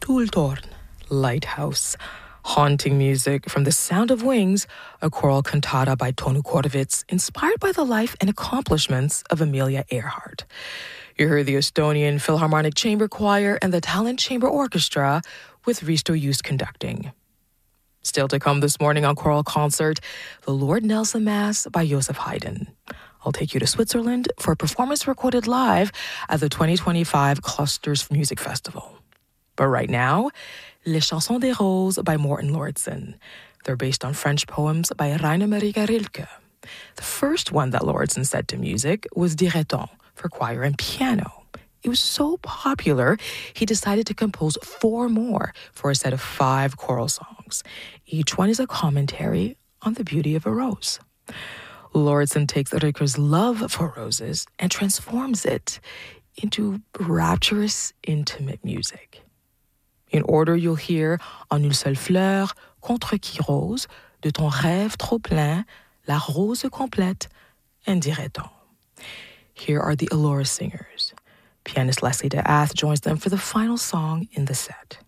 Stuhltorn, Lighthouse. Haunting music from The Sound of Wings, a choral cantata by Tonu Korvits, inspired by the life and accomplishments of Amelia Earhart. You heard the Estonian Philharmonic Chamber Choir and the Talent Chamber Orchestra with Risto Just conducting. Still to come this morning on Choral Concert, the Lord Nelson Mass by Joseph Haydn. I'll take you to Switzerland for a performance recorded live at the 2025 Clusters Music Festival. But right now, Les Chansons des Roses by Morten Lauridsen. They're based on French poems by Rainer Maria Rilke. The first one that Lauridsen set to music was Dirait-on for choir and piano. It was so popular, he decided to compose 4 more for a set of 5 choral songs. Each one is a commentary on the beauty of a rose. Lauridsen takes Rilke's love for roses and transforms it into rapturous, intimate music. In order, you'll hear En une seule fleur, Contre qui rose, De ton rêve trop plein, La rose complète, and Dirait-on. Here are the Elora Singers. Pianist Leslie de Ath joins them for the final song in the set.